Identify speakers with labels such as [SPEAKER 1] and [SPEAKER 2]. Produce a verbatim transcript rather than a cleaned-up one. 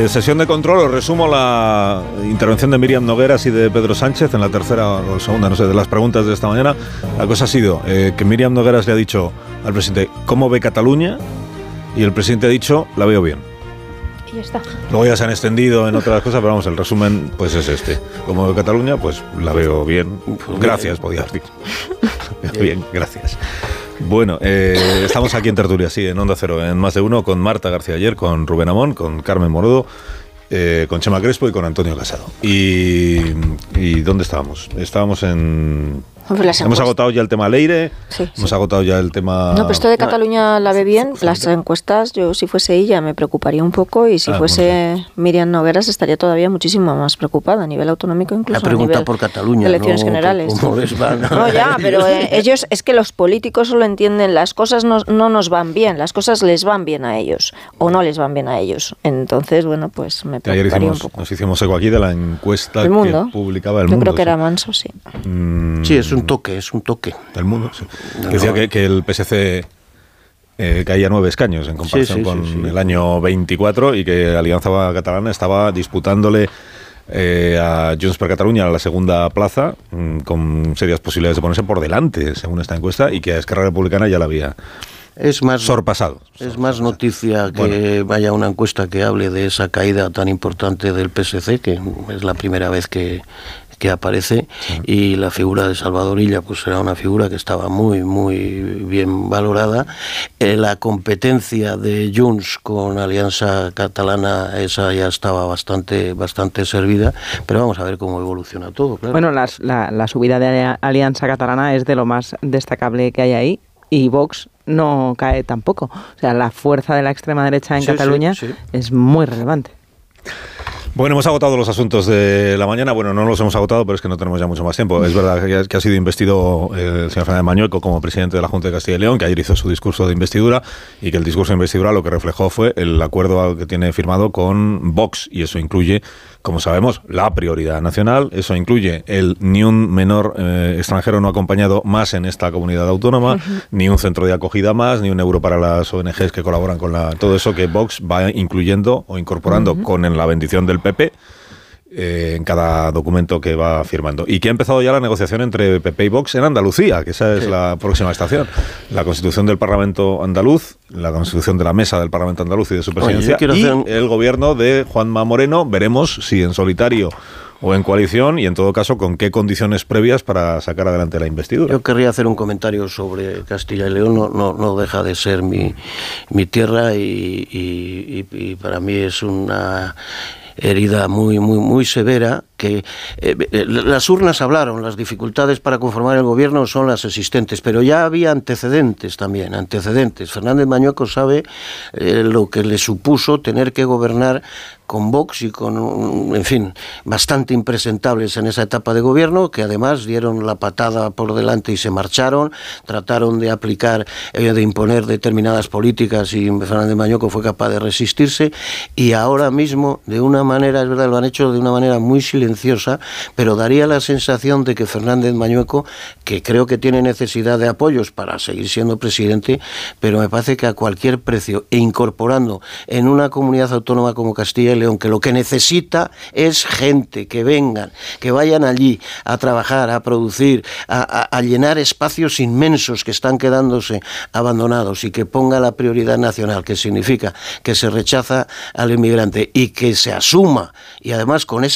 [SPEAKER 1] Eh, sesión de control, os resumo la intervención de Míriam Nogueras y de Pedro Sánchez en la tercera o segunda, no sé, de las preguntas de esta mañana. La cosa ha sido eh, que Míriam Nogueras le ha dicho al presidente, ¿cómo ve Cataluña? Y el presidente ha dicho, la veo bien.
[SPEAKER 2] Y ya está.
[SPEAKER 1] Luego ya se han extendido en otras cosas, pero vamos, el resumen pues es este. Como de Cataluña, pues la veo bien. Gracias, podías decir. Bien, gracias. Bueno, eh, estamos aquí en Tertulia, sí, en Onda Cero, en Más de Uno, con Marta García Ayer, con Rubén Amón, con Carmen Morodo, eh, con Chema Crespo y con Antonio Casado. Y, ¿y dónde estábamos? Estábamos en... Hemos agotado ya el tema Leire, sí, hemos sí. agotado ya el tema...
[SPEAKER 2] No, pero esto de Cataluña la ve bien, las encuestas, yo si fuese ella me preocuparía un poco y si ah, fuese bueno, sí. Míriam Nogueras estaría todavía muchísimo más preocupada a nivel autonómico, incluso
[SPEAKER 3] la pregunta
[SPEAKER 2] a nivel
[SPEAKER 3] por Cataluña,
[SPEAKER 2] de elecciones
[SPEAKER 3] no,
[SPEAKER 2] generales.
[SPEAKER 3] ¿Cómo les van?
[SPEAKER 2] No, ya, pero eh, ellos, es que los políticos solo entienden, las cosas no, no nos van bien, las cosas les van bien a ellos o no les van bien a ellos. Entonces, bueno, pues me preocuparía
[SPEAKER 1] hicimos,
[SPEAKER 2] un poco.
[SPEAKER 1] Nos hicimos eco aquí de la encuesta
[SPEAKER 2] el mundo.
[SPEAKER 1] que publicaba El
[SPEAKER 2] yo
[SPEAKER 1] Mundo.
[SPEAKER 2] Yo creo que
[SPEAKER 1] sí.
[SPEAKER 2] era Manso, sí.
[SPEAKER 1] Mm,
[SPEAKER 3] sí, es un toque, es un toque.
[SPEAKER 1] Del Mundo, sí. No, decía no. que, que el P S C eh, caía nueve escaños en comparación sí, sí, con sí, sí. el año veinticuatro y que Alianza Catalana estaba disputándole eh, a Junts per Catalunya la segunda plaza mmm, con serias posibilidades de ponerse por delante, según esta encuesta, y que a Esquerra Republicana ya la había
[SPEAKER 3] es más
[SPEAKER 1] sorpasado.
[SPEAKER 3] Es más noticia que bueno. vaya una encuesta que hable de esa caída tan importante del P S C, que es la primera vez que que aparece, sí. y la figura de Salvador Illa pues era una figura que estaba muy muy bien valorada. Eh, la competencia de Junts con Alianza Catalana, esa ya estaba bastante bastante servida, pero vamos a ver cómo evoluciona todo, claro.
[SPEAKER 4] Bueno, las, la, la subida de Alianza Catalana es de lo más destacable que hay ahí, y Vox no cae tampoco. O sea, la fuerza de la extrema derecha en sí, Cataluña sí, sí. es muy relevante.
[SPEAKER 1] Bueno, hemos agotado los asuntos de la mañana. Bueno, no los hemos agotado, pero es que no tenemos ya mucho más tiempo. Es verdad que, que ha sido investido eh, el señor Fernández Mañueco como presidente de la Junta de Castilla y León, que ayer hizo su discurso de investidura, y que el discurso de investidura lo que reflejó fue el acuerdo que tiene firmado con Vox, y eso incluye, como sabemos, la prioridad nacional. Eso incluye el ni un menor eh, extranjero no acompañado más en esta comunidad autónoma, uh-huh. ni un centro de acogida más, ni un euro para las O N Ges que colaboran con la... Todo eso que Vox va incluyendo o incorporando uh-huh. con en la bendición del P P eh, en cada documento que va firmando. Y que ha empezado ya la negociación entre P P y Vox en Andalucía, que esa es sí. la próxima estación. La constitución del Parlamento andaluz, la constitución de la mesa del Parlamento andaluz y de su presidencia, Oye, y un... el gobierno de Juanma Moreno. Veremos si en solitario o en coalición, y en todo caso con qué condiciones previas para sacar adelante la investidura.
[SPEAKER 3] Yo querría hacer un comentario sobre Castilla y León. No, no, no deja de ser mi, mi tierra y, y, y, y para mí es una herida muy muy muy severa, que eh, las urnas hablaron, las dificultades para conformar el gobierno son las existentes, pero ya había antecedentes también, antecedentes. Fernández Mañueco sabe eh, lo que le supuso tener que gobernar con Vox y con, en fin, bastante impresentables en esa etapa de gobierno, que además dieron la patada por delante y se marcharon, trataron de aplicar, eh, de imponer determinadas políticas, y Fernández Mañueco fue capaz de resistirse, y ahora mismo, de una manera, es verdad, lo han hecho de una manera muy silenciosa, pero daría la sensación de que Fernández Mañueco, que creo que tiene necesidad de apoyos para seguir siendo presidente, pero me parece que a cualquier precio, e incorporando en una comunidad autónoma como Castilla y León, que lo que necesita es gente, que vengan, que vayan allí a trabajar, a producir, a, a, a llenar espacios inmensos que están quedándose abandonados, y que ponga la prioridad nacional, que significa que se rechaza al inmigrante y que se asuma, y además con esa